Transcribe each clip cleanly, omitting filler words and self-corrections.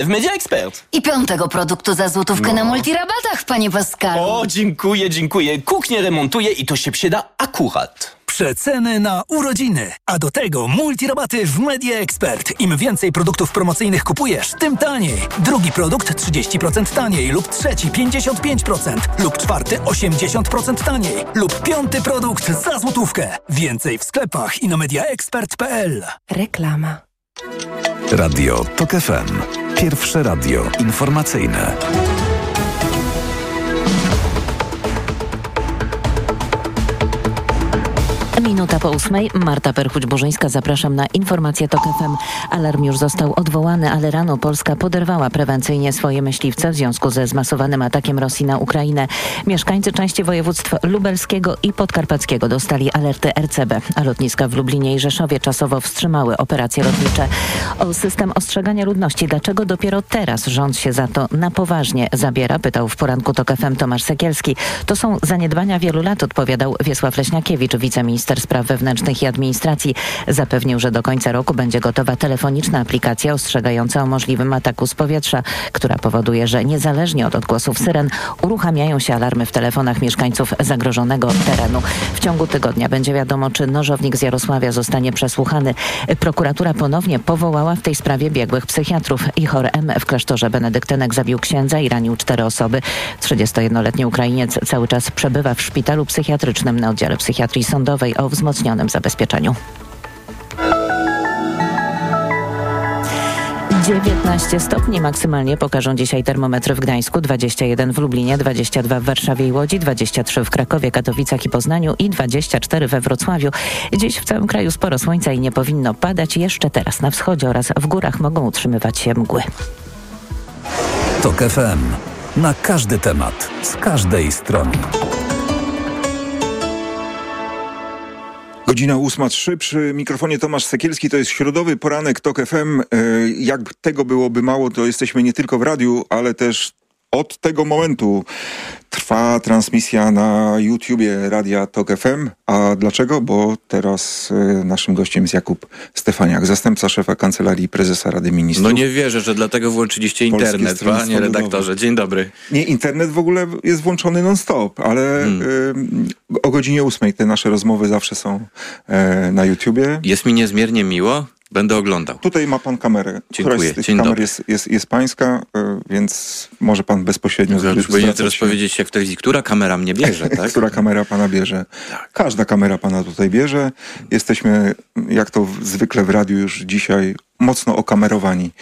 w Media Expert. I 5. produktu za złotówkę na multirabatach, panie Pascalu. O, dziękuję. Kuchnię remontuję i to się przyda akurat. Przeceny na urodziny, a do tego multirabaty w Media Expert. Im więcej produktów promocyjnych kupujesz, tym taniej. Drugi produkt 30% taniej lub trzeci 55% lub czwarty 80% taniej lub 5. produkt za złotówkę. Więcej w sklepach i na mediaexpert.pl. Reklama. Radio TOK FM. Pierwsze radio informacyjne. Minuta po 8. Marta Perchuć-Burzyńska, zapraszam na informację TOK FM. Alarm już został odwołany, ale rano Polska poderwała prewencyjnie swoje myśliwce w związku ze zmasowanym atakiem Rosji na Ukrainę. Mieszkańcy części województw lubelskiego i podkarpackiego dostali alerty RCB, a lotniska w Lublinie i Rzeszowie czasowo wstrzymały operacje lotnicze. O system ostrzegania ludności, dlaczego dopiero teraz rząd się za to na poważnie zabiera, pytał w poranku TOK FM Tomasz Sekielski. To są zaniedbania wielu lat, odpowiadał Wiesław Leśniakiewicz, wiceminister spraw wewnętrznych i administracji. Zapewnił, że do końca roku będzie gotowa telefoniczna aplikacja ostrzegająca o możliwym ataku z powietrza, która powoduje, że niezależnie od odgłosów syren uruchamiają się alarmy w telefonach mieszkańców zagrożonego terenu. W ciągu tygodnia będzie wiadomo, czy nożownik z Jarosławia zostanie przesłuchany. Prokuratura ponownie powołała w tej sprawie biegłych psychiatrów. Ihor M. w klasztorze benedyktynek zabił księdza i ranił 4 osoby. 31-letni Ukrainiec cały czas przebywa w szpitalu psychiatrycznym na oddziale psychiatrii sądowej o wzmocnionym zabezpieczeniu. 19 stopni maksymalnie pokażą dzisiaj termometry w Gdańsku, 21 w Lublinie, 22 w Warszawie i Łodzi, 23 w Krakowie, Katowicach i Poznaniu i 24 we Wrocławiu. Dziś w całym kraju sporo słońca i nie powinno padać. Jeszcze teraz na wschodzie oraz w górach mogą utrzymywać się mgły. TOK FM. Na każdy temat, z każdej strony. Godzina 8:03, przy mikrofonie Tomasz Sekielski, to jest środowy poranek TOK FM. Jak tego byłoby mało, to jesteśmy nie tylko w radiu, ale też od tego momentu trwa transmisja na YouTubie Radia TOK FM. A dlaczego? Bo teraz naszym gościem jest Jakub Stefaniak, zastępca szefa Kancelarii Prezesa Rady Ministrów. No nie wierzę, że dlatego włączyliście internet, panie redaktorze. Dzień dobry. Nie, internet w ogóle jest włączony non-stop, ale o godzinie 8 te nasze rozmowy zawsze są na YouTubie. Jest mi niezmiernie miło. Będę oglądał. Tutaj ma pan kamerę. Dziękuję. Któraś z tych kamer jest pańska, więc może pan bezpośrednio... Już powinien teraz powiedzieć jak w telewizji, która kamera mnie bierze, tak? Która kamera pana bierze. Tak. Każda kamera pana tutaj bierze. Jesteśmy, jak to zwykle w radiu już dzisiaj, mocno okamerowani.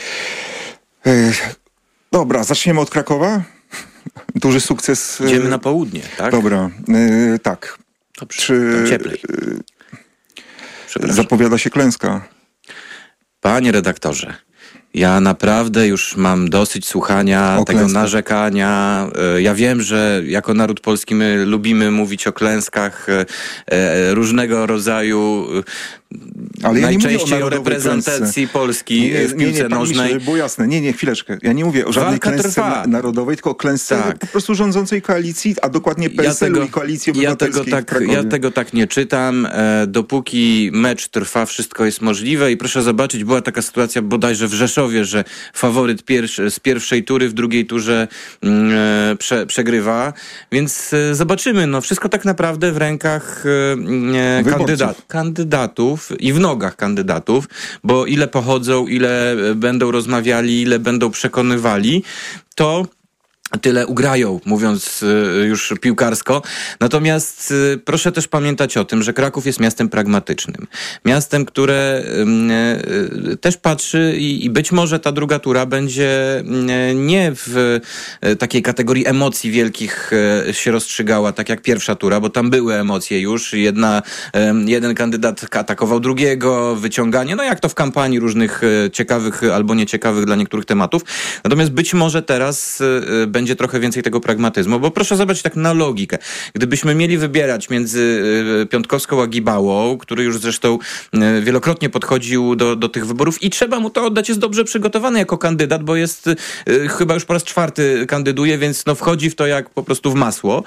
Dobra, zaczniemy od Krakowa. Duży sukces. Idziemy na południe, tak? Dobra, tak. Dobrze, cieplej. Zapowiada się klęska. Panie redaktorze, ja naprawdę już mam dosyć słuchania tego narzekania. Ja wiem, że jako naród polski my lubimy mówić o klęskach różnego rodzaju, ale najczęściej o reprezentacji Polski w piłce nożnej. Żeby było jasne. Nie, chwileczkę. Ja nie mówię o żadnej klęsce narodowej, tylko o klęsce po prostu rządzącej koalicji, a dokładnie PSL-u i Koalicji Obywatelskiej. Ja tego tak nie czytam. Dopóki mecz trwa, wszystko jest możliwe i proszę zobaczyć, była taka sytuacja bodajże w Rzeszowie, że faworyt z pierwszej tury w drugiej turze przegrywa, więc zobaczymy. No, wszystko tak naprawdę w rękach kandydatów i w nogach kandydatów, bo ile pochodzą, ile będą rozmawiali, ile będą przekonywali, to tyle ugrają, mówiąc już piłkarsko. Natomiast proszę też pamiętać o tym, że Kraków jest miastem pragmatycznym. Miastem, które też patrzy i być może ta druga tura będzie nie w takiej kategorii emocji wielkich się rozstrzygała, tak jak pierwsza tura, bo tam były emocje już. Jeden kandydat atakował drugiego, wyciąganie, no jak to w kampanii różnych ciekawych albo nieciekawych dla niektórych tematów. Natomiast być może teraz będzie trochę więcej tego pragmatyzmu, bo proszę zobaczyć tak na logikę. Gdybyśmy mieli wybierać między Piątkowską a Gibałą, który już zresztą wielokrotnie podchodził do tych wyborów i trzeba mu to oddać, jest dobrze przygotowany jako kandydat, bo jest chyba już po raz 4 kandyduje, więc wchodzi w to jak po prostu w masło.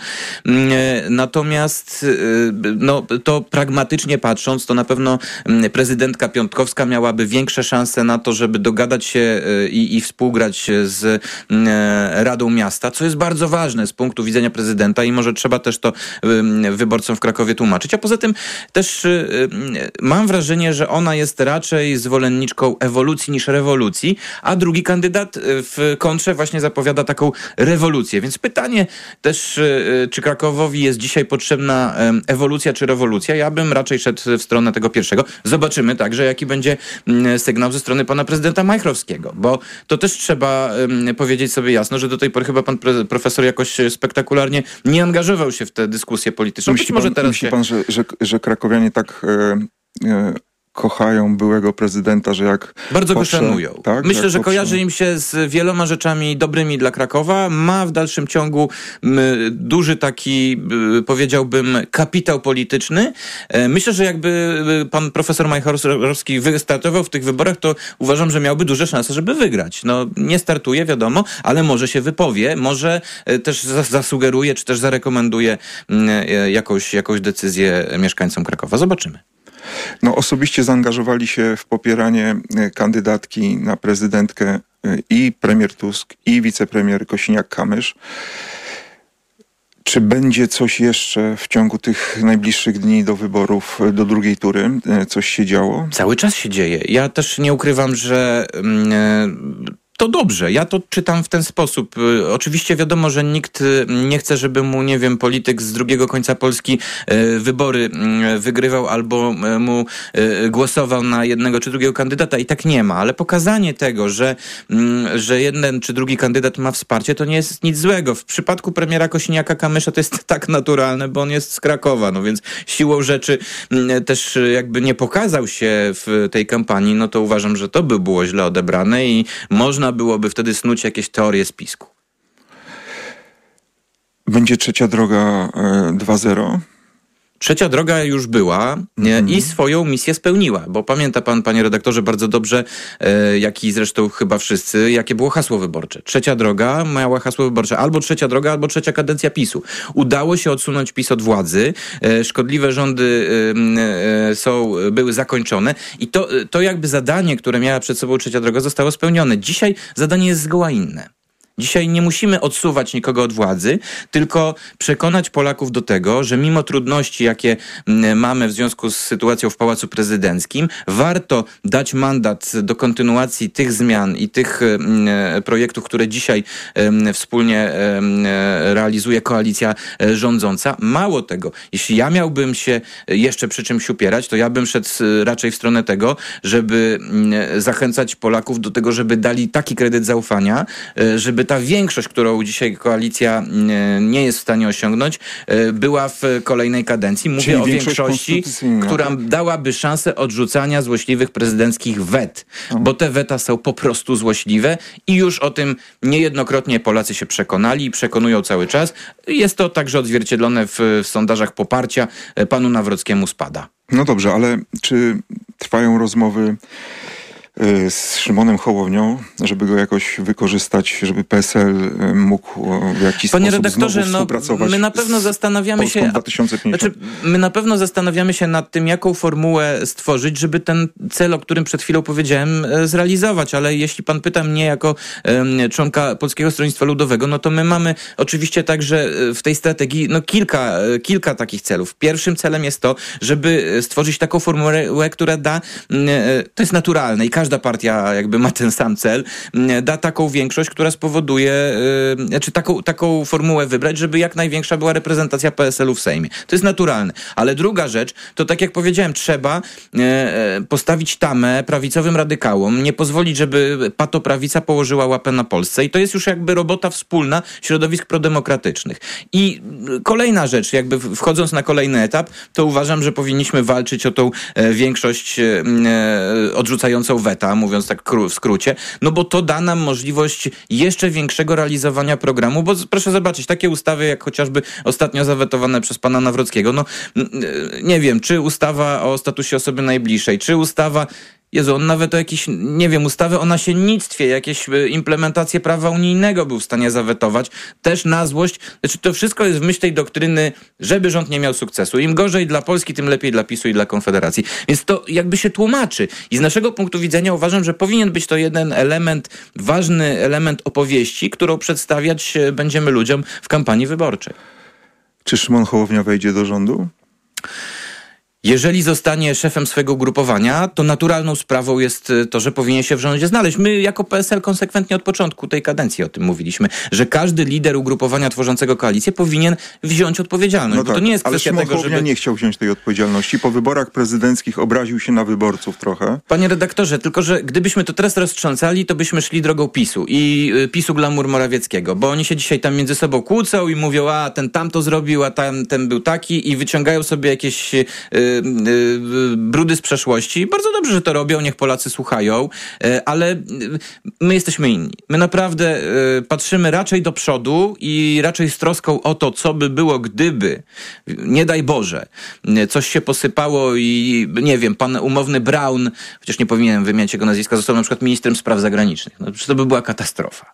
Natomiast to pragmatycznie patrząc, to na pewno prezydentka Piątkowska miałaby większe szanse na to, żeby dogadać się i współgrać z Radą Miasta, co jest bardzo ważne z punktu widzenia prezydenta i może trzeba też to wyborcom w Krakowie tłumaczyć. A poza tym też mam wrażenie, że ona jest raczej zwolenniczką ewolucji niż rewolucji, a drugi kandydat w kontrze właśnie zapowiada taką rewolucję. Więc pytanie też, czy Krakowowi jest dzisiaj potrzebna ewolucja czy rewolucja? Ja bym raczej szedł w stronę tego pierwszego. Zobaczymy także, jaki będzie sygnał ze strony pana prezydenta Majchrowskiego, bo to też trzeba powiedzieć sobie jasno, że do tej pory chyba pan profesor jakoś spektakularnie nie angażował się w tę dyskusję polityczną. Myśli pan, że krakowianie tak kochają byłego prezydenta, że jak bardzo go szanują. Tak? Myślę, że kojarzy im się z wieloma rzeczami dobrymi dla Krakowa. Ma w dalszym ciągu duży taki, powiedziałbym, kapitał polityczny. Myślę, że jakby pan profesor Majchrowski wystartował w tych wyborach, to uważam, że miałby duże szanse, żeby wygrać. Nie startuje, wiadomo, ale może się wypowie, może też zasugeruje, czy też zarekomenduje jakąś decyzję mieszkańcom Krakowa. Zobaczymy. Osobiście zaangażowali się w popieranie kandydatki na prezydentkę i premier Tusk, i wicepremier Kosiniak-Kamysz. Czy będzie coś jeszcze w ciągu tych najbliższych dni do wyborów, do drugiej tury? Coś się działo? Cały czas się dzieje. Ja też nie ukrywam, że to dobrze. Ja to czytam w ten sposób. Oczywiście wiadomo, że nikt nie chce, żeby mu, polityk z drugiego końca Polski wybory wygrywał albo mu głosował na jednego czy drugiego kandydata i tak nie ma. Ale pokazanie tego, że jeden czy drugi kandydat ma wsparcie, to nie jest nic złego. W przypadku premiera Kosiniaka-Kamysza to jest tak naturalne, bo on jest z Krakowa, więc siłą rzeczy też jakby nie pokazał się w tej kampanii, to uważam, że to by było źle odebrane i można byłoby wtedy snuć jakieś teorie spisku. Będzie Trzecia Droga 2.0? Trzecia Droga już była i swoją misję spełniła, bo pamięta pan, panie redaktorze, bardzo dobrze, jak i zresztą chyba wszyscy, jakie było hasło wyborcze. Trzecia Droga miała hasło wyborcze albo Trzecia Droga, albo trzecia kadencja PiS-u. Udało się odsunąć PiS od władzy, szkodliwe rządy były zakończone i to jakby zadanie, które miała przed sobą Trzecia Droga, zostało spełnione. Dzisiaj zadanie jest zgoła inne. Dzisiaj nie musimy odsuwać nikogo od władzy, tylko przekonać Polaków do tego, że mimo trudności, jakie mamy w związku z sytuacją w Pałacu Prezydenckim, warto dać mandat do kontynuacji tych zmian i tych projektów, które dzisiaj wspólnie realizuje koalicja rządząca. Mało tego, jeśli ja miałbym się jeszcze przy czymś upierać, to ja bym szedł raczej w stronę tego, żeby zachęcać Polaków do tego, żeby dali taki kredyt zaufania, żeby ta większość, którą dzisiaj koalicja nie jest w stanie osiągnąć, była w kolejnej kadencji. Mówię o większości, która dałaby szansę odrzucania złośliwych prezydenckich wet, bo te weta są po prostu złośliwe i już o tym niejednokrotnie Polacy się przekonali i przekonują cały czas. Jest to także odzwierciedlone w sondażach poparcia. Panu Nawrockiemu spada. No dobrze, ale czy trwają rozmowy z Szymonem Hołownią, żeby go jakoś wykorzystać, żeby PSL mógł w jakiś sposób znowu współpracować my na pewno zastanawiamy się, 2050. my na pewno zastanawiamy się nad tym, jaką formułę stworzyć, żeby ten cel, o którym przed chwilą powiedziałem, zrealizować, ale jeśli pan pyta mnie jako członka Polskiego Stronnictwa Ludowego, to my mamy oczywiście także w tej strategii kilka takich celów. Pierwszym celem jest to, żeby stworzyć taką formułę, która da, to jest naturalne i każda partia jakby ma ten sam cel, da taką większość, która spowoduje, czy taką formułę wybrać, żeby jak największa była reprezentacja PSL-u w Sejmie. To jest naturalne. Ale druga rzecz, to tak jak powiedziałem, trzeba postawić tamę prawicowym radykałom, nie pozwolić, żeby patoprawica położyła łapę na Polsce i to jest już jakby robota wspólna środowisk prodemokratycznych. I kolejna rzecz, jakby wchodząc na kolejny etap, to uważam, że powinniśmy walczyć o tą większość odrzucającą weta. weta, mówiąc tak w skrócie, no bo to da nam możliwość jeszcze większego realizowania programu, bo proszę zobaczyć, takie ustawy jak chociażby ostatnio zawetowane przez pana Nawrockiego, no nie wiem, czy ustawa o statusie osoby najbliższej, czy ustawa... Jezu, on nawet o jakieś, nie wiem, ustawy o nasiennictwie, jakieś implementacje prawa unijnego był w stanie zawetować. Też na złość. Znaczy, to wszystko jest w myśl tej doktryny, żeby rząd nie miał sukcesu. Im gorzej dla Polski, tym lepiej dla PiS-u i dla Konfederacji. Więc to jakby się tłumaczy. I z naszego punktu widzenia uważam, że powinien być to jeden element, ważny element opowieści, którą przedstawiać będziemy ludziom w kampanii wyborczej. Czy Szymon Hołownia wejdzie do rządu? Jeżeli zostanie szefem swojego ugrupowania, to naturalną sprawą jest to, że powinien się w rządzie znaleźć. My jako PSL konsekwentnie od początku tej kadencji o tym mówiliśmy, że każdy lider ugrupowania tworzącego koalicję powinien wziąć odpowiedzialność. No bo tak, to nie jest ale kwestia Szymon tego, Hołownia żeby... nie chciał wziąć tej odpowiedzialności. Po wyborach prezydenckich obraził się na wyborców trochę. Panie redaktorze, tylko że gdybyśmy to teraz roztrząsali, to byśmy szli drogą PiS-u i PiS-u glamour Morawieckiego, bo oni się dzisiaj tam między sobą kłócą i mówią, a ten tamto zrobił, a ten był taki i wyciągają sobie jakieś brudy z przeszłości. Bardzo dobrze, że to robią, niech Polacy słuchają, ale my jesteśmy inni. My naprawdę patrzymy raczej do przodu i raczej z troską o to, co by było, gdyby, nie daj Boże, coś się posypało i nie wiem, pan umowny Braun, chociaż nie powinienem wymieniać jego nazwiska, został na przykład ministrem spraw zagranicznych. No, przecież to by była katastrofa.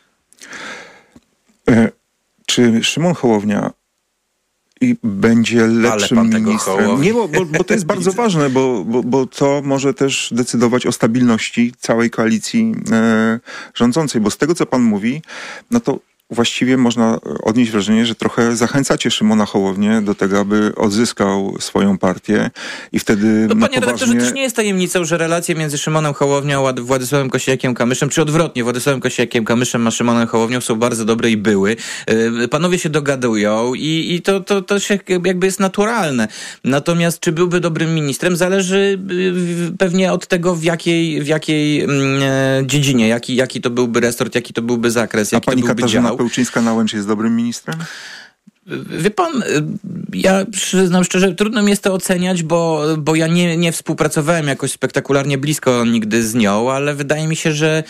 Czy Szymon Hołownia i będzie lepszym ministrem? Nie, bo to jest bardzo ważne, bo to może też decydować o stabilności całej koalicji rządzącej. Bo z tego, co pan mówi, no to właściwie można odnieść wrażenie, że trochę zachęcacie Szymona Hołownię do tego, aby odzyskał swoją partię i wtedy no, na panie redaktorze, też nie jest tajemnicą, że relacje między Szymonem Hołownią a Władysławem Kosiniakiem-Kamyszem, czy odwrotnie, Władysławem Kosiniakiem-Kamyszem a Szymonem Hołownią są bardzo dobre i były. Panowie się dogadują i to się jakby jest naturalne. Natomiast czy byłby dobrym ministrem, zależy pewnie od tego, w jakiej dziedzinie, jaki to byłby resort, jaki to byłby zakres, jaki to byłby dział. Pełczyńska-Nałęcz jest dobrym ministrem? Wie pan, ja przyznam szczerze, trudno mi jest to oceniać, bo ja nie współpracowałem jakoś spektakularnie blisko nigdy z nią, ale wydaje mi się, że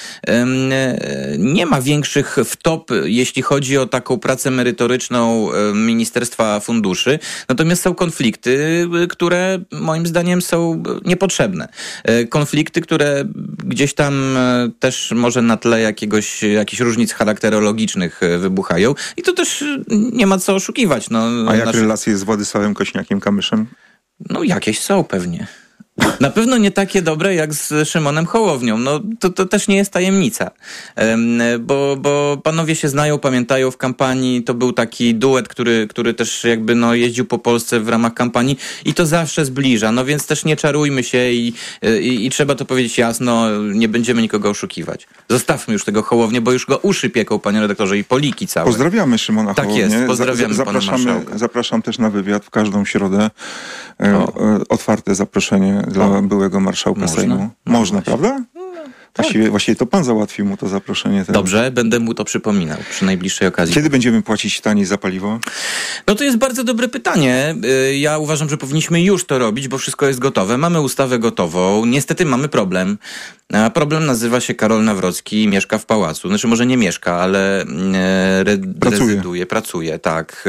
nie ma większych wtop, jeśli chodzi o taką pracę merytoryczną Ministerstwa Funduszy. Natomiast są konflikty, które moim zdaniem są niepotrzebne. Konflikty, które gdzieś tam też może na tle jakichś różnic charakterologicznych wybuchają. I to też nie ma co oszukiwać. No, a jak relacje z Władysławem Kosiniakiem-Kamyszem? No jakieś są pewnie. Na pewno nie takie dobre jak z Szymonem Hołownią. No to też nie jest tajemnica. Bo panowie się znają, pamiętają w kampanii. To był taki duet, który też jakby jeździł po Polsce w ramach kampanii i to zawsze zbliża. No więc też nie czarujmy się i trzeba to powiedzieć jasno. Nie będziemy nikogo oszukiwać. Zostawmy już tego Hołownię, bo już go uszy pieką, panie redaktorze, i poliki całe. Pozdrawiamy Szymona Hołownię. Tak jest, pozdrawiamy pana marszałka. Zapraszam też na wywiad w każdą środę. Otwarte zaproszenie dla byłego marszałka Sejmu. Można, prawda? Właściwie to pan załatwił mu to zaproszenie. Teraz. Dobrze, będę mu to przypominał przy najbliższej okazji. Kiedy będziemy płacić taniej za paliwo? No to jest bardzo dobre pytanie. Ja uważam, że powinniśmy już to robić, bo wszystko jest gotowe. Mamy ustawę gotową. Niestety mamy problem. A problem nazywa się Karol Nawrocki i mieszka w pałacu. Znaczy może nie mieszka, ale rezyduje. Pracuje, tak.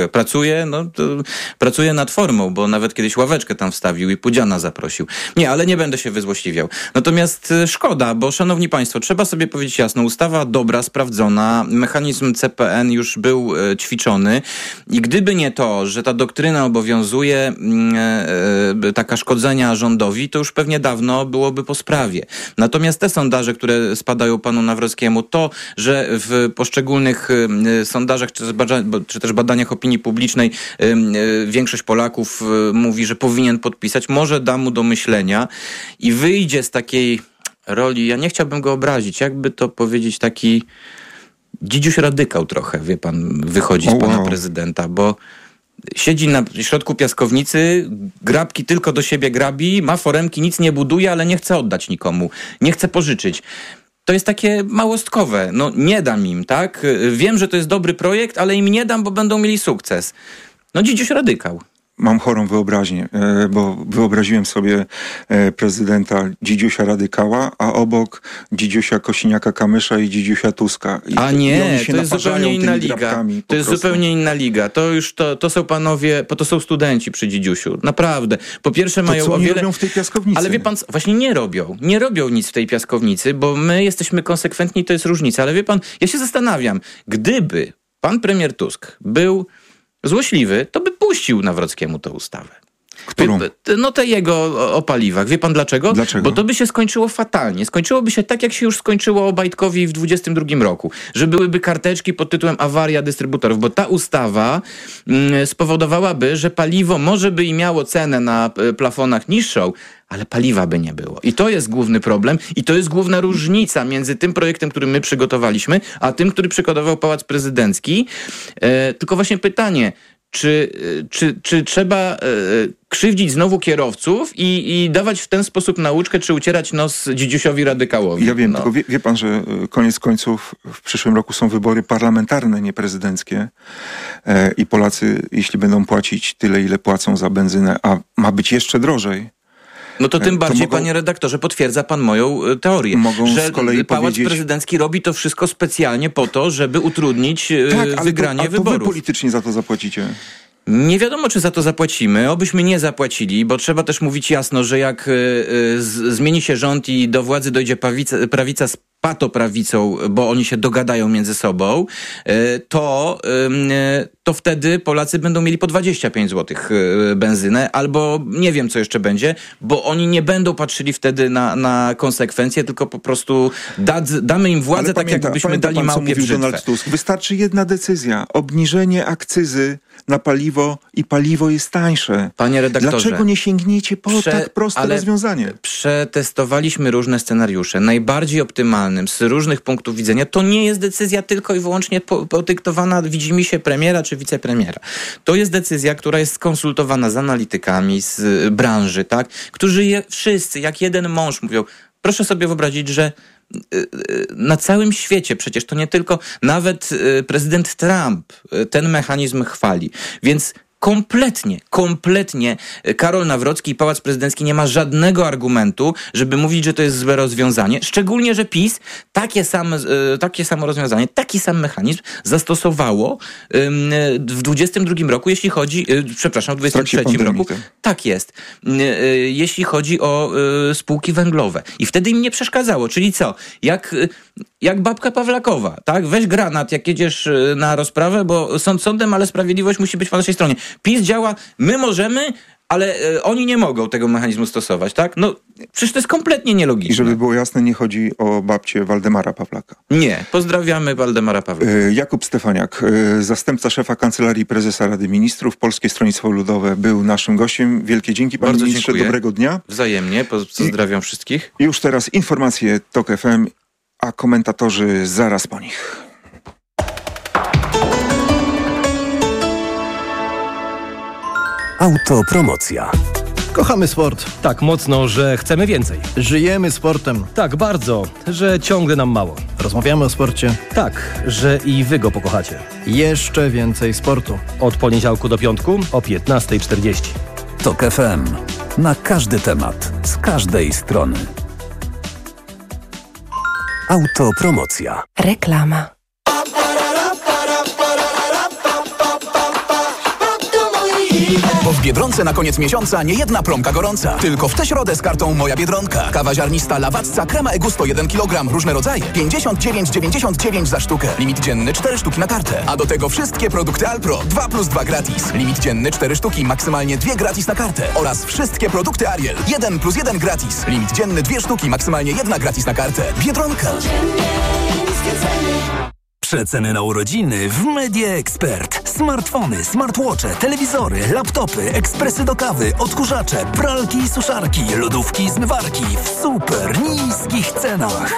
Pracuje nad formą, bo nawet kiedyś ławeczkę tam wstawił i Pudziana zaprosił. Nie, ale nie będę się wyzłośliwiał. Natomiast szkoda, bo szanowni państwo, trzeba sobie powiedzieć jasno, ustawa dobra, sprawdzona, mechanizm CPN już był ćwiczony i gdyby nie to, że ta doktryna obowiązuje taka szkodzenia rządowi, to już pewnie dawno byłoby po sprawie. Natomiast te sondaże, które spadają panu Nawrockiemu, to, że w poszczególnych sondażach czy też badaniach opinii publicznej większość Polaków mówi, że powinien podpisać, może da mu do myślenia i wyjdzie z takiej roli, ja nie chciałbym go obrazić, jakby to powiedzieć, taki dzidziuś radykał trochę, wie pan, wychodzi z pana prezydenta, bo siedzi na środku piaskownicy, grabki tylko do siebie grabi, ma foremki, nic nie buduje, ale nie chce oddać nikomu, nie chce pożyczyć. To jest takie małostkowe, nie dam im, tak? Wiem, że to jest dobry projekt, ale im nie dam, bo będą mieli sukces. Dzidziuś radykał. mam chorą wyobraźnię, bo wyobraziłem sobie prezydenta Dzidziusia Radykała, a obok Dzidziusia Kosiniaka-Kamysza i Dzidziusia Tuska. A nie, to jest zupełnie inna liga. To jest zupełnie inna liga. To są panowie, to są studenci przy Dzidziusiu. Naprawdę. Po pierwsze mają co o wiele... robią w tej piaskownicy? Ale wie pan, właśnie nie robią. Nie robią nic w tej piaskownicy, bo my jesteśmy konsekwentni, to jest różnica. Ale wie pan, ja się zastanawiam, gdyby pan premier Tusk był złośliwy, to by puścił Nawrockiemu tę ustawę. Którą? No te jego o paliwach. Wie pan dlaczego? Dlaczego? Bo to by się skończyło fatalnie. Skończyłoby się tak, jak się już skończyło Obajtkowi w 2022 roku. Że byłyby karteczki pod tytułem awaria dystrybutorów. Bo ta ustawa spowodowałaby, że paliwo może by i miało cenę na plafonach niższą, ale paliwa by nie było. I to jest główny problem i to jest główna różnica między tym projektem, który my przygotowaliśmy, a tym, który przygotował Pałac Prezydencki. Tylko właśnie pytanie, czy trzeba krzywdzić znowu kierowców i dawać w ten sposób nauczkę, czy ucierać nos Dzidziusiowi Radykałowi? Ja wiem, tylko wie pan, że koniec końców w przyszłym roku są wybory parlamentarne, nie prezydenckie i Polacy, jeśli będą płacić tyle, ile płacą za benzynę, a ma być jeszcze drożej, no to tym bardziej, panie redaktorze, potwierdza pan moją teorię, że Pałac Prezydencki robi to wszystko specjalnie po to, żeby utrudnić wygranie wyborów. Wy politycznie za to zapłacicie. Nie wiadomo, czy za to zapłacimy. Obyśmy nie zapłacili, bo trzeba też mówić jasno, że jak zmieni się rząd i do władzy dojdzie prawica z patoprawicą, bo oni się dogadają między sobą, to wtedy Polacy będą mieli po 25 zł benzynę, albo nie wiem, co jeszcze będzie, bo oni nie będą patrzyli wtedy na konsekwencje, tylko po prostu damy im władzę tak, jakbyśmy dali małpie brzytwę. Donald Tusk. Wystarczy jedna decyzja. Obniżenie akcyzy na paliwo i paliwo jest tańsze. Panie redaktorze. Dlaczego nie sięgniecie po tak proste rozwiązanie? Przetestowaliśmy różne scenariusze. Najbardziej optymalnym z różnych punktów widzenia to nie jest decyzja tylko i wyłącznie podyktowana widzimisię premiera czy wicepremiera. To jest decyzja, która jest skonsultowana z analitykami, z branży, tak? Którzy wszyscy, jak jeden mąż mówią, proszę sobie wyobrazić, że na całym świecie, przecież to nie tylko, nawet prezydent Trump ten mechanizm chwali. Więc kompletnie Karol Nawrocki i Pałac Prezydencki nie ma żadnego argumentu, żeby mówić, że to jest złe rozwiązanie. Szczególnie, że PiS takie samo rozwiązanie, taki sam mechanizm zastosowało w 22 roku, jeśli chodzi, w 23 roku. Tak jest. Jeśli chodzi o spółki węglowe. I wtedy im nie przeszkadzało. Czyli co? Jak babka Pawlakowa, tak? Weź granat, jak jedziesz na rozprawę, bo sąd sądem, ale sprawiedliwość musi być po naszej stronie. PiS działa, my możemy, ale oni nie mogą tego mechanizmu stosować, tak? No, przecież to jest kompletnie nielogiczne. I żeby było jasne, nie chodzi o babcię Waldemara Pawlaka. Nie, pozdrawiamy Waldemara Pawlaka. Jakub Stefaniak, zastępca szefa Kancelarii Prezesa Rady Ministrów, Polskie Stronnictwo Ludowe, był naszym gościem. Wielkie dzięki, panie Bardzo ministrze, dziękuję. dobrego dnia. Wzajemnie, pozdrawiam wszystkich. Już teraz informacje TOK FM, a komentatorzy zaraz po nich. Autopromocja. Kochamy sport. Tak mocno, że chcemy więcej. Żyjemy sportem. Tak bardzo, że ciągle nam mało. Rozmawiamy o sporcie. Tak, że i wy go pokochacie. Jeszcze więcej sportu. Od poniedziałku do piątku o 15:40. TOK FM. Na każdy temat, z każdej strony. Autopromocja. Reklama. Bo w Biedronce na koniec miesiąca nie jedna promka gorąca. Tylko w tę środę z kartą Moja Biedronka. Kawa ziarnista Lawacka, krema Egusto 1 kg, różne rodzaje. 59,99 za sztukę. Limit dzienny 4 sztuki na kartę. A do tego wszystkie produkty Alpro 2+2 gratis. Limit dzienny 4 sztuki, maksymalnie 2 gratis na kartę. Oraz wszystkie produkty Ariel 1+1 gratis. Limit dzienny 2 sztuki, maksymalnie 1 gratis na kartę. Biedronka. Przeceny na urodziny w Media Expert. Smartfony, smartwatche, telewizory, laptopy, ekspresy do kawy, odkurzacze, pralki i suszarki, lodówki i zmywarki w super niskich cenach.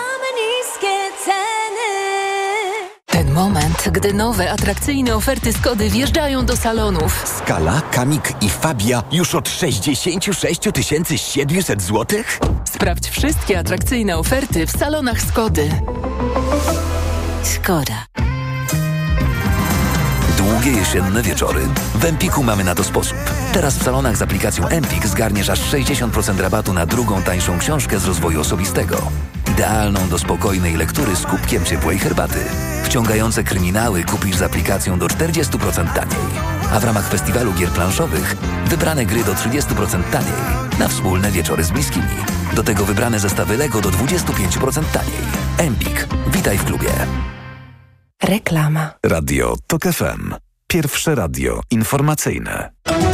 Ten moment, gdy nowe, atrakcyjne oferty Skody wjeżdżają do salonów. Skala, Kamik i Fabia już od 66 700 zł? Sprawdź wszystkie atrakcyjne oferty w salonach Skody. Szkoda. długie jesienne wieczory? W Empiku mamy na to sposób. Teraz w salonach z aplikacją Empik zgarniesz aż 60% rabatu na drugą tańszą książkę z rozwoju osobistego. Idealną do spokojnej lektury z kubkiem ciepłej herbaty. Wciągające kryminały kupisz z aplikacją do 40% taniej. A w ramach festiwalu gier planszowych wybrane gry do 30% taniej. Na wspólne wieczory z bliskimi. Do tego wybrane zestawy Lego do 25% taniej. Empik. Witaj w klubie. Reklama. Radio TOK FM. Pierwsze radio informacyjne.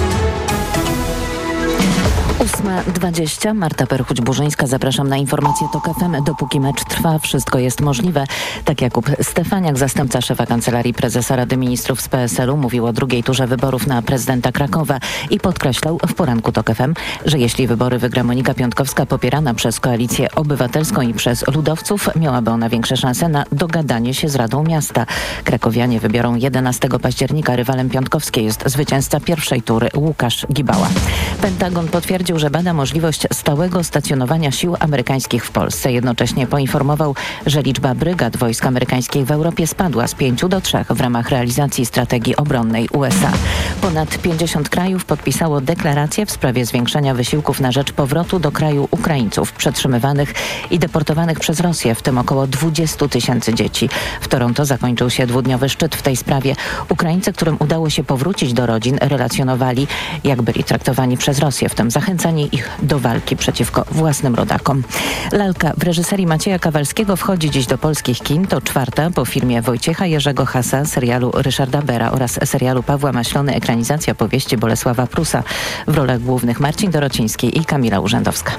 8:20. Marta Perchuć-Burzyńska. Zapraszam na informację TOK FM. Dopóki mecz trwa, wszystko jest możliwe. Tak Jakub Stefaniak, zastępca szefa Kancelarii Prezesa Rady Ministrów z PSL-u, mówił o drugiej turze wyborów na prezydenta Krakowa i podkreślał w poranku TOK FM, że jeśli wybory wygra Monika Piątkowska, popierana przez Koalicję Obywatelską i przez ludowców, miałaby ona większe szanse na dogadanie się z Radą Miasta. Krakowianie wybiorą 11 października. Rywalem Piątkowskiej jest zwycięzca pierwszej tury Łukasz Gibała. Pentagon potwierdził, że bada możliwość stałego stacjonowania sił amerykańskich w Polsce. Jednocześnie poinformował, że liczba brygad wojsk amerykańskich w Europie spadła z 5 do 3 w ramach realizacji strategii obronnej USA. Ponad 50 krajów podpisało deklarację w sprawie zwiększenia wysiłków na rzecz powrotu do kraju Ukraińców przetrzymywanych i deportowanych przez Rosję, w tym około 20 000 dzieci. W Toronto zakończył się dwudniowy szczyt w tej sprawie. Ukraińcy, którym udało się powrócić do rodzin, relacjonowali, jak byli traktowani przez Rosję, w tym zachęcanie ich do walki przeciwko własnym rodakom. Lalka w reżyserii Macieja Kawalskiego wchodzi dziś do polskich kin. To czwarta po filmie Wojciecha Jerzego Hasa, serialu Ryszarda Bera oraz serialu Pawła Maślony ekranizacja powieści Bolesława Prusa. W rolach głównych Marcin Dorociński i Kamila Urzędowska.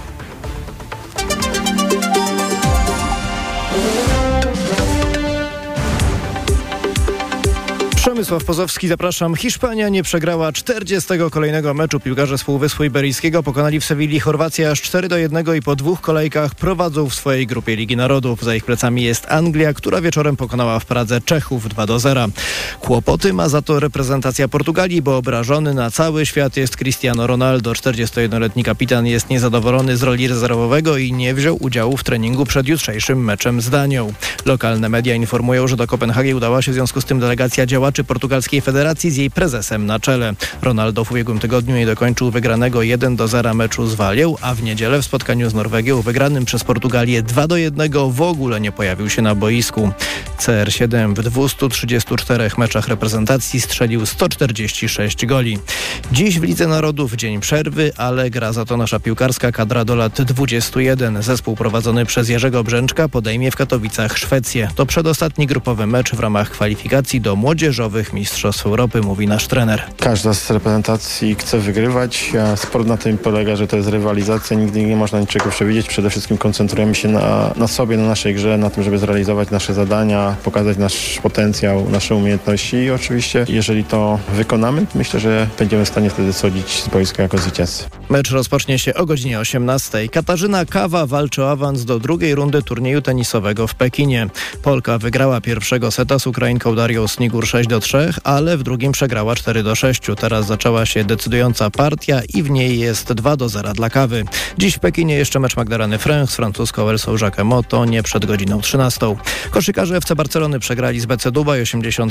Przemysław Pozowski, zapraszam. Hiszpania nie przegrała 40. kolejnego meczu. Piłkarze z Półwyspu Iberyjskiego pokonali w Sewilli Chorwację aż 4-1 i po 2 kolejkach prowadzą w swojej grupie Ligi Narodów. Za ich plecami jest Anglia, która wieczorem pokonała w Pradze Czechów 2-0. Kłopoty ma za to reprezentacja Portugalii, bo obrażony na cały świat jest Cristiano Ronaldo. 41-letni kapitan jest niezadowolony z roli rezerwowego i nie wziął udziału w treningu przed jutrzejszym meczem z Danią. Lokalne media informują, że do Kopenhagi udała się w związku z tym delegacja działaczy portugalskiej federacji z jej prezesem na czele. Ronaldo w ubiegłym tygodniu nie dokończył wygranego 1-0 meczu z Walią, a w niedzielę w spotkaniu z Norwegią wygranym przez Portugalię 2-1 w ogóle nie pojawił się na boisku. CR7 w 234 meczach reprezentacji strzelił 146 goli. Dziś w Lidze Narodów dzień przerwy, ale gra za to nasza piłkarska kadra do lat 21. Zespół prowadzony przez Jerzego Brzęczka podejmie w Katowicach Szwecję. To przedostatni grupowy mecz w ramach kwalifikacji do młodzieżowych Mistrzostw Europy, mówi nasz trener. Każda z reprezentacji chce wygrywać, a sport na tym polega, że to jest rywalizacja, nigdy nie można niczego przewidzieć. Przede wszystkim koncentrujemy się na sobie, na naszej grze, na tym, żeby zrealizować nasze zadania, pokazać nasz potencjał, nasze umiejętności i oczywiście, jeżeli to wykonamy, myślę, że będziemy w stanie wtedy schodzić z boiska jako zwycięzcy. Mecz rozpocznie się o godzinie 18. Katarzyna Kawa walczy o awans do drugiej rundy turnieju tenisowego w Pekinie. Polka wygrała pierwszego seta z Ukrainką Darią Snigur 6-3, ale w drugim przegrała 4-6. Teraz zaczęła się decydująca partia i w niej jest 2-0 dla Kawy. Dziś w Pekinie jeszcze mecz Magdaleny Fręch z francuską Elsą Jacquemot, to nie przed godziną 13. Koszykarze FC Barcelony przegrali z BC Dubaj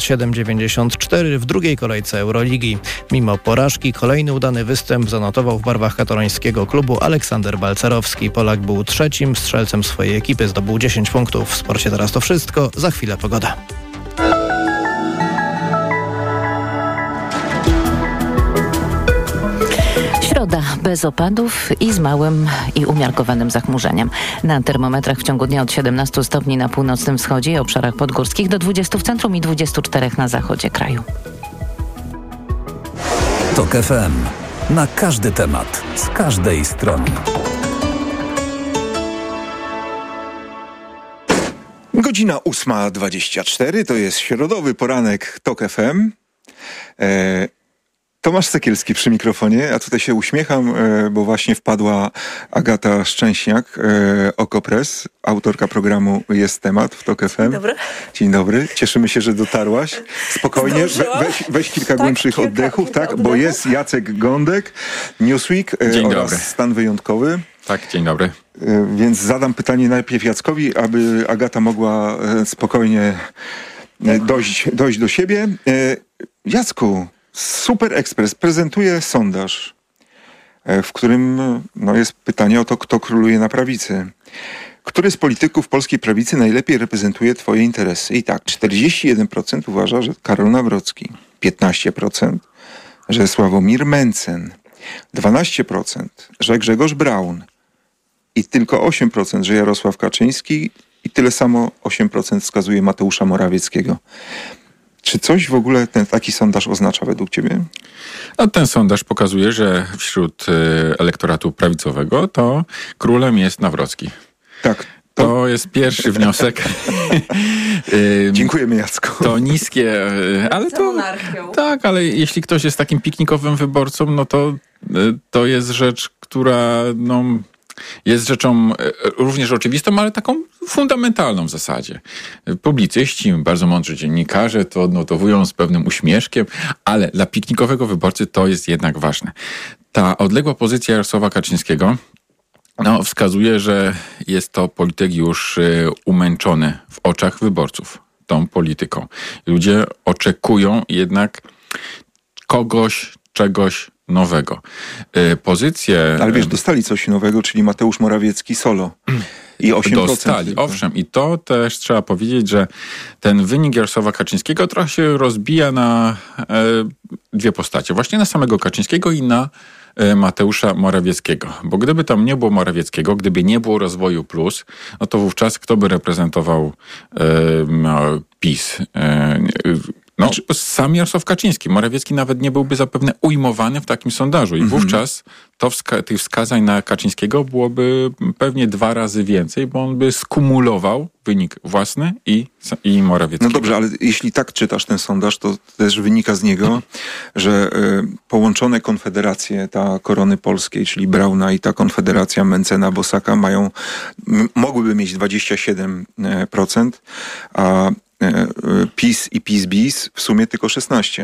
87-94 w drugiej kolejce Euroligi. Mimo porażki kolejny udany występ zanotował w barwach katalońskiego klubu Aleksander Balcerowski. Polak był trzecim strzelcem swojej ekipy, zdobył 10 punktów. W sporcie teraz to wszystko, za chwilę pogoda. Środa bez opadów i z małym i umiarkowanym zachmurzeniem. Na termometrach w ciągu dnia od 17 stopni na północnym wschodzie i obszarach podgórskich do 20 w centrum i 24 na zachodzie kraju. TOK FM. Na każdy temat, z każdej strony. Godzina 8:24, to jest środowy poranek TOK FM. Tomasz Sekielski przy mikrofonie, a tutaj się uśmiecham, bo właśnie wpadła Agata Szczęśniak, Okopres, autorka programu Jest Temat w TOK FM. Dzień dobry. Dzień dobry, cieszymy się, że dotarłaś. Spokojnie, weź kilka głębszych oddechów, bo jest Jacek Gądek, Newsweek oraz Stan Wyjątkowy. Tak, dzień dobry. Więc zadam pytanie najpierw Jackowi, aby Agata mogła spokojnie dojść do siebie. Jacku, Super Express prezentuje sondaż, w którym jest pytanie o to, kto króluje na prawicy. Który z polityków polskiej prawicy najlepiej reprezentuje twoje interesy? I tak, 41% uważa, że Karol Nawrocki, 15%, że Sławomir Mencen, 12%, że Grzegorz Braun i tylko 8%, że Jarosław Kaczyński i tyle samo 8% wskazuje Mateusza Morawieckiego. Czy coś w ogóle taki sondaż oznacza według ciebie? No, ten sondaż pokazuje, że wśród elektoratu prawicowego to królem jest Nawrocki. Tak. To jest pierwszy wniosek. Dziękujemy, Jacku. To niskie, ale to... Tak, ale jeśli ktoś jest takim piknikowym wyborcą, no to jest rzecz, która jest rzeczą również oczywistą, ale taką fundamentalną w zasadzie. Publicyści, bardzo mądrzy dziennikarze to odnotowują z pewnym uśmieszkiem, ale dla piknikowego wyborcy to jest jednak ważne. Ta odległa pozycja Jarosława Kaczyńskiego wskazuje, że jest to polityk już umęczony w oczach wyborców tą polityką. Ludzie oczekują jednak czegoś nowego. Pozycje... Ale wiesz, dostali coś nowego, czyli Mateusz Morawiecki solo. I 8%. Dostali, owszem. I to też trzeba powiedzieć, że ten wynik Jarosława Kaczyńskiego trochę się rozbija na dwie postacie. Właśnie na samego Kaczyńskiego i na Mateusza Morawieckiego. Bo gdyby tam nie było Morawieckiego, gdyby nie było Rozwoju Plus, no to wówczas kto by reprezentował PiS? Sam Jarosław Kaczyński. Morawiecki nawet nie byłby zapewne ujmowany w takim sondażu. I wówczas tych wskazań na Kaczyńskiego byłoby pewnie 2 razy więcej, bo on by skumulował wynik własny i Morawieckiego. No dobrze, ale jeśli tak czytasz ten sondaż, to też wynika z niego, że połączone konfederacje, ta Korony Polskiej, czyli Brauna i ta konfederacja Mencena, Bosaka mogłyby mieć 27%, a PiS i PiS-BiS w sumie tylko 16%.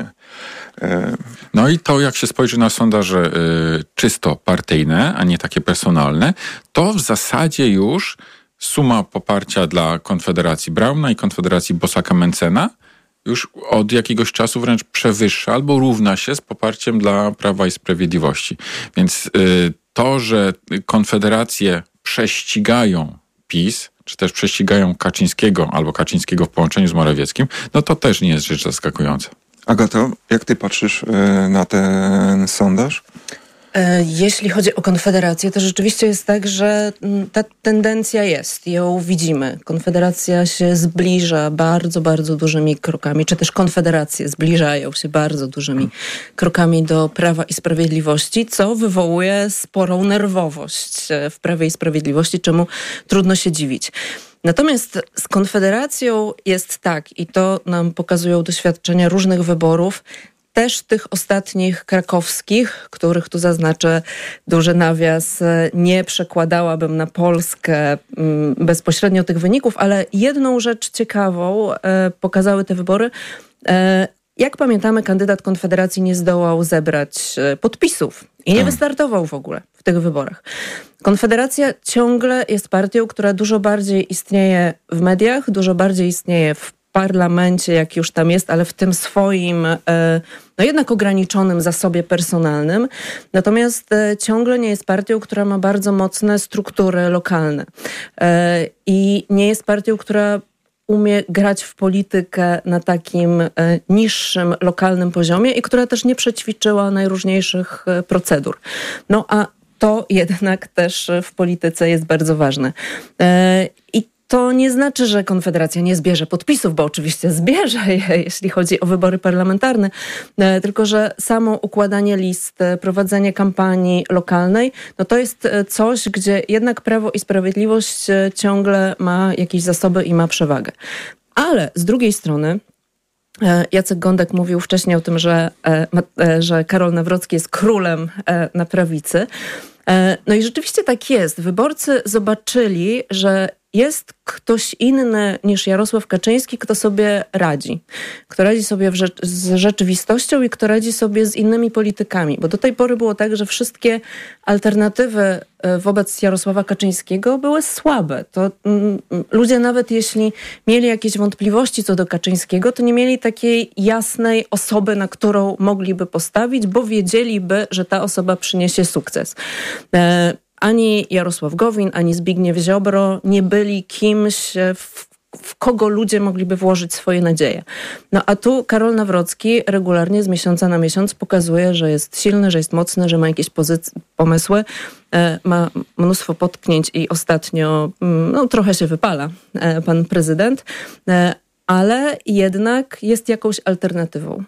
No i to, jak się spojrzy na sondaże czysto partyjne, a nie takie personalne, to w zasadzie już suma poparcia dla Konfederacji Brauna i Konfederacji Bosaka-Mencena już od jakiegoś czasu wręcz przewyższa albo równa się z poparciem dla Prawa i Sprawiedliwości. Więc to, że konfederacje prześcigają PiS, czy też prześcigają Kaczyńskiego albo Kaczyńskiego w połączeniu z Morawieckim, no to też nie jest rzecz zaskakująca. Agato, jak ty patrzysz na ten sondaż? Jeśli chodzi o Konfederację, to rzeczywiście jest tak, że ta tendencja jest, ją widzimy. Konfederacja się zbliża bardzo, bardzo dużymi krokami, czy też konfederacje zbliżają się bardzo dużymi krokami do Prawa i Sprawiedliwości, co wywołuje sporą nerwowość w Prawie i Sprawiedliwości, czemu trudno się dziwić. Natomiast z Konfederacją jest tak, i to nam pokazują doświadczenia różnych wyborów, też tych ostatnich krakowskich, których tu zaznaczę duży nawias, nie przekładałabym na Polskę bezpośrednio tych wyników, ale jedną rzecz ciekawą pokazały te wybory. Jak pamiętamy, kandydat Konfederacji nie zdołał zebrać podpisów i nie wystartował w ogóle w tych wyborach. Konfederacja ciągle jest partią, która dużo bardziej istnieje w mediach, dużo bardziej istnieje w parlamencie, jak już tam jest, ale w tym swoim, jednak ograniczonym zasobie personalnym. Natomiast ciągle nie jest partią, która ma bardzo mocne struktury lokalne. I nie jest partią, która umie grać w politykę na takim niższym, lokalnym poziomie i która też nie przećwiczyła najróżniejszych procedur. No a to jednak też w polityce jest bardzo ważne. I to nie znaczy, że Konfederacja nie zbierze podpisów, bo oczywiście zbierze je, jeśli chodzi o wybory parlamentarne, tylko że samo układanie list, prowadzenie kampanii lokalnej, no to jest coś, gdzie jednak Prawo i Sprawiedliwość ciągle ma jakieś zasoby i ma przewagę. Ale z drugiej strony Jacek Gądek mówił wcześniej o tym, że Karol Nawrocki jest królem na prawicy. No i rzeczywiście tak jest. Wyborcy zobaczyli, że jest ktoś inny niż Jarosław Kaczyński, kto sobie radzi. Kto radzi sobie z rzeczywistością i kto radzi sobie z innymi politykami. Bo do tej pory było tak, że wszystkie alternatywy wobec Jarosława Kaczyńskiego były słabe. To ludzie nawet jeśli mieli jakieś wątpliwości co do Kaczyńskiego, to nie mieli takiej jasnej osoby, na którą mogliby postawić, bo wiedzieliby, że ta osoba przyniesie sukces. Ani Jarosław Gowin, ani Zbigniew Ziobro nie byli kimś, w kogo ludzie mogliby włożyć swoje nadzieje. No a tu Karol Nawrocki regularnie z miesiąca na miesiąc pokazuje, że jest silny, że jest mocny, że ma jakieś pomysły, ma mnóstwo potknięć i ostatnio trochę się wypala pan prezydent, ale jednak jest jakąś alternatywą.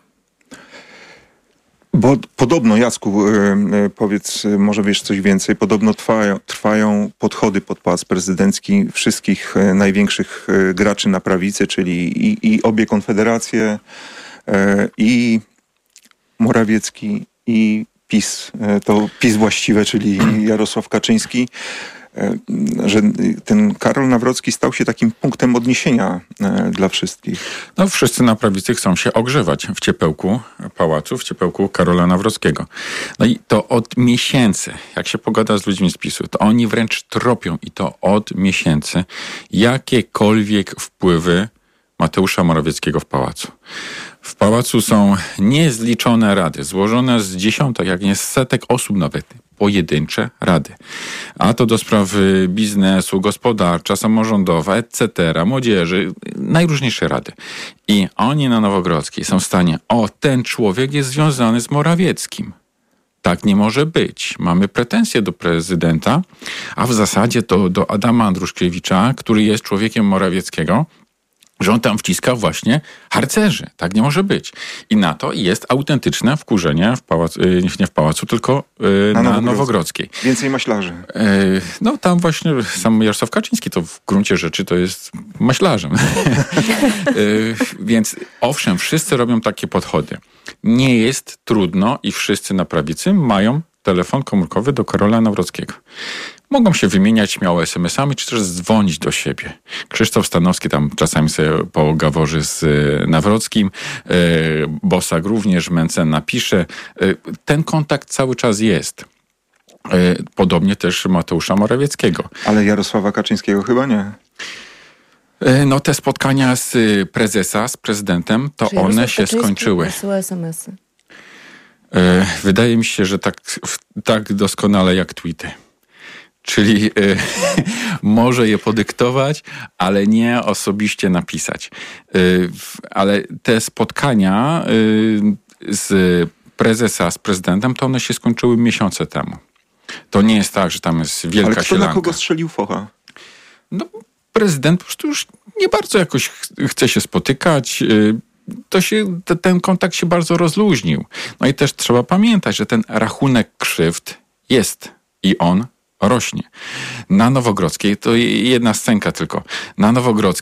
Bo podobno, Jacku, powiedz, może wiesz coś więcej, podobno trwają podchody pod Pałac Prezydencki wszystkich największych graczy na prawicy, czyli i obie konfederacje, i Morawiecki, i PiS. To PiS właściwe, czyli Jarosław Kaczyński, że ten Karol Nawrocki stał się takim punktem odniesienia dla wszystkich. No wszyscy na prawicy chcą się ogrzewać w ciepełku pałacu, w ciepełku Karola Nawrockiego. No i to od miesięcy, jak się pogada z ludźmi z PiS-u, to oni wręcz tropią i to od miesięcy jakiekolwiek wpływy Mateusza Morawieckiego w pałacu. W pałacu są niezliczone rady, złożone z dziesiątek, jak nie z setek osób nawet, pojedyncze rady. A to do spraw biznesu, gospodarcza, samorządowa, etc., młodzieży, najróżniejsze rady. I oni na Nowogrodzkiej są w stanie, ten człowiek jest związany z Morawieckim. Tak nie może być. Mamy pretensje do prezydenta, a w zasadzie to do Adama Andruszkiewicza, który jest człowiekiem Morawieckiego, że on tam wciska właśnie harcerzy. Tak nie może być. I na to jest autentyczne wkurzenie nie w pałacu, tylko na Nowogrodzkiej. Więcej maślarzy. No tam właśnie sam Jarosław Kaczyński to w gruncie rzeczy to jest maślarzem. Więc owszem, wszyscy robią takie podchody. Nie jest trudno i wszyscy na prawicy mają telefon komórkowy do Karola Nawrockiego. Mogą się wymieniać śmiało SMS-ami, czy też dzwonić do siebie. Krzysztof Stanowski tam czasami sobie pogaworzy z Nawrockim, Bosak również, Mencen napisze. Ten kontakt cały czas jest. Podobnie też Mateusza Morawieckiego. Ale Jarosława Kaczyńskiego chyba nie. No te spotkania z prezesa, z prezydentem, to one się skończyły. Wysyła SMS-y. Wydaje mi się, że tak doskonale jak tweety. Czyli może je podyktować, ale nie osobiście napisać. Ale te spotkania z prezesa z prezydentem, to one się skończyły miesiące temu. To nie jest tak, że tam jest wielka ale kto sielanka. Na kogo strzelił focha? No, prezydent po prostu już nie bardzo jakoś chce się spotykać. Ten kontakt się bardzo rozluźnił. No i też trzeba pamiętać, że ten rachunek krzywd jest i on rośnie. Na Nowogrodzkiej, to jedna scenka tylko, na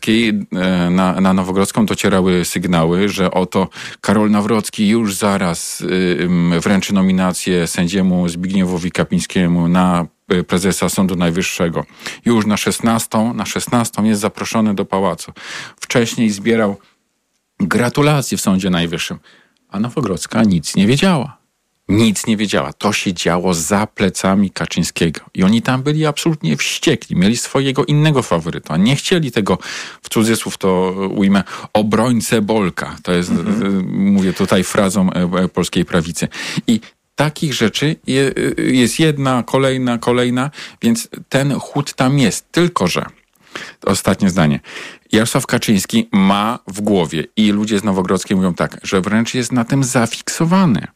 Nowogrodzką docierały sygnały, że oto Karol Nawrocki już zaraz wręczy nominację sędziemu Zbigniewowi Kapińskiemu na prezesa Sądu Najwyższego. Już na 16 jest zaproszony do pałacu. Wcześniej zbierał gratulacje w Sądzie Najwyższym, a Nowogrodzka nic nie wiedziała. Nic nie wiedziała. To się działo za plecami Kaczyńskiego. I oni tam byli absolutnie wściekli. Mieli swojego innego faworyta. Nie chcieli tego, w cudzysłów to ujmę, obrońcę Bolka. To jest, mówię tutaj frazą polskiej prawicy. I takich rzeczy jest jedna, kolejna, więc ten chód tam jest. Tylko że, ostatnie zdanie, Jarosław Kaczyński ma w głowie i ludzie z Nowogrodzkiej mówią tak, że wręcz jest na tym zafiksowany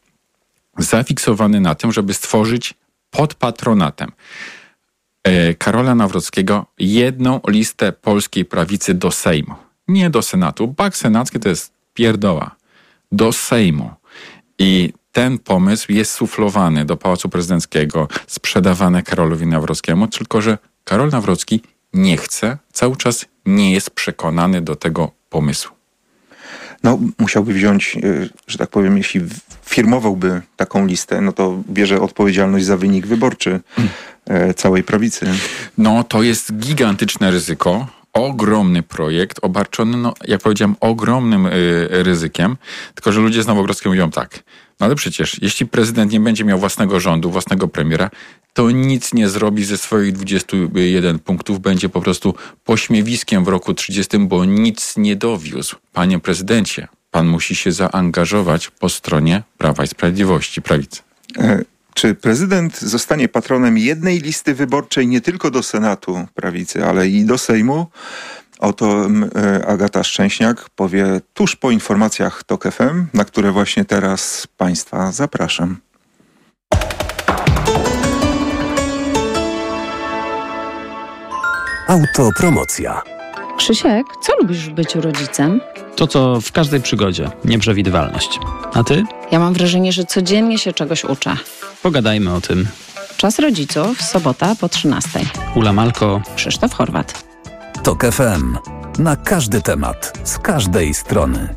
na tym, żeby stworzyć pod patronatem Karola Nawrockiego jedną listę polskiej prawicy do Sejmu. Nie do Senatu. Bak senacki to jest pierdoła. Do Sejmu. I ten pomysł jest suflowany do Pałacu Prezydenckiego, sprzedawany Karolowi Nawrockiemu, tylko że Karol Nawrocki nie chce, cały czas nie jest przekonany do tego pomysłu. No, musiałby wziąć, że tak powiem, jeśli firmowałby taką listę, no to bierze odpowiedzialność za wynik wyborczy całej prawicy. No, to jest gigantyczne ryzyko. Ogromny projekt, obarczony, no, jak powiedziałem, ogromnym ryzykiem. Tylko że ludzie z Nowogrodzkiej mówią tak, no ale przecież jeśli prezydent nie będzie miał własnego rządu, własnego premiera, to nic nie zrobi ze swoich 21 punktów. Będzie po prostu pośmiewiskiem w roku 30, bo nic nie dowiózł. Panie prezydencie, pan musi się zaangażować po stronie Prawa i Sprawiedliwości, prawicy. Czy prezydent zostanie patronem jednej listy wyborczej nie tylko do Senatu prawicy, ale i do Sejmu? Oto Agata Szczęśniak powie tuż po informacjach TOK FM, na które właśnie teraz Państwa zapraszam. Autopromocja. Krzysiek, co lubisz w byciu rodzicem? To, co w każdej przygodzie. Nieprzewidywalność. A ty? Ja mam wrażenie, że codziennie się czegoś uczę. Pogadajmy o tym. Czas rodziców, sobota po 13:00. Ula Malko. Krzysztof Horwat. TOK FM. Na każdy temat. Z każdej strony.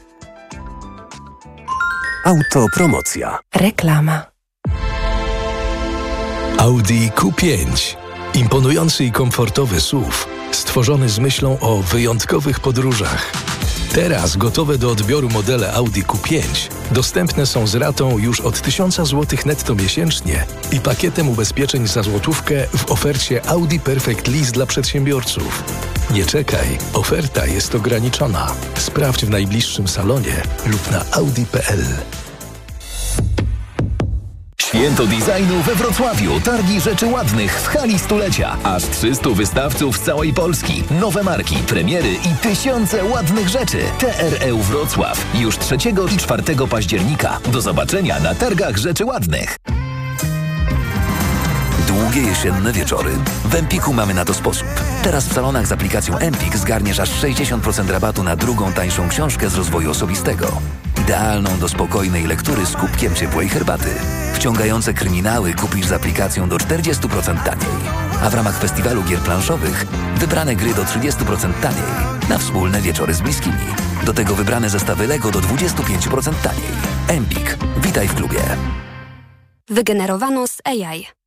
Autopromocja. Reklama. Audi Q5. Imponujący i komfortowy SUV, stworzony z myślą o wyjątkowych podróżach. Teraz gotowe do odbioru modele Audi Q5 dostępne są z ratą już od 1000 zł netto miesięcznie i pakietem ubezpieczeń za złotówkę w ofercie Audi Perfect Lease dla przedsiębiorców. Nie czekaj, oferta jest ograniczona. Sprawdź w najbliższym salonie lub na audi.pl. Święto designu we Wrocławiu. Targi rzeczy ładnych w hali stulecia. Aż 300 wystawców z całej Polski. Nowe marki, premiery i tysiące ładnych rzeczy. TRE Wrocław. Już 3 i 4 października. Do zobaczenia na targach rzeczy ładnych. Długie jesienne wieczory. W Empiku mamy na to sposób. Teraz w salonach z aplikacją Empik zgarniesz aż 60% rabatu na drugą tańszą książkę z rozwoju osobistego. Idealną do spokojnej lektury z kubkiem ciepłej herbaty. Wciągające kryminały kupisz z aplikacją do 40% taniej. A w ramach festiwalu gier planszowych wybrane gry do 30% taniej. Na wspólne wieczory z bliskimi. Do tego wybrane zestawy Lego do 25% taniej. Empik. Witaj w klubie. Wygenerowano z AI.